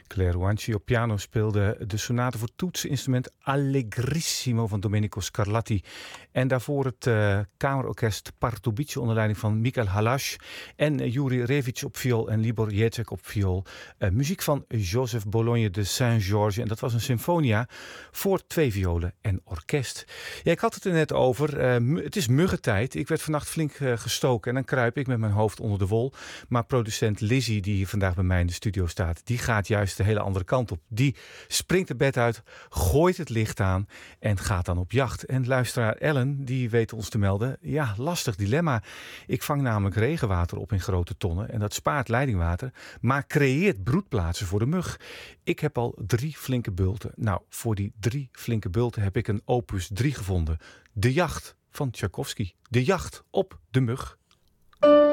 Claire Wanci op piano speelde de sonate voor toetsinstrument Allegrissimo van Domenico Scarlatti. En daarvoor het kamerorkest Pardubice onder leiding van Michael Halas en Juri Revic op viool en Libor Jacek op viool. Muziek van Joseph Bologne de Saint-Georges. En dat was een symfonia voor 2 violen en orkest. Ja, ik had het er net over. Het is muggentijd. Ik werd vannacht flink gestoken en dan kruip ik met mijn hoofd onder de wol. Maar producent Lizzie, die hier vandaag bij mij in de studio staat, die gaat juist de hele andere kant op. Die springt het bed uit, gooit het licht aan en gaat dan op jacht. En luisteraar Ellen, die weet ons te melden, ja, lastig dilemma. Ik vang namelijk regenwater op in grote tonnen en dat spaart leidingwater, maar creëert broedplaatsen voor de mug. Ik heb al 3 flinke bulten. Nou, voor die 3 flinke bulten heb ik een opus 3 gevonden. De jacht van Tchaikovsky. De jacht op de mug.